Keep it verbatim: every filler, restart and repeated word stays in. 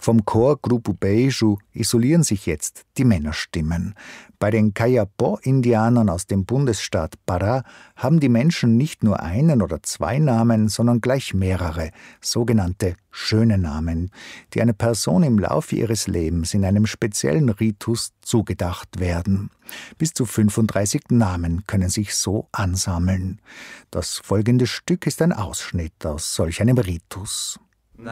Vom Chor Grupo Beiju isolieren sich jetzt die Männerstimmen. Bei den Kayapo-Indianern aus dem Bundesstaat Pará haben die Menschen nicht nur einen oder zwei Namen, sondern gleich mehrere, sogenannte schöne Namen, die einer Person im Laufe ihres Lebens in einem speziellen Ritus zugedacht werden. Bis zu fünfunddreißig Namen können sich so ansammeln. Das folgende Stück ist ein Ausschnitt aus solch einem Ritus.